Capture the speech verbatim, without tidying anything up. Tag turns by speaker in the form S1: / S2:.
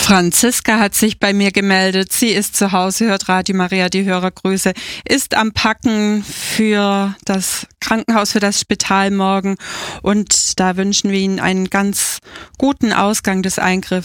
S1: Franziska hat sich bei mir gemeldet. Sie ist zu Hause, hört Radio Maria, die Hörergrüße, ist am Packen für das Krankenhaus, für das Spital morgen. Und da wünschen wir Ihnen einen ganz guten Ausgang des Eingriffs.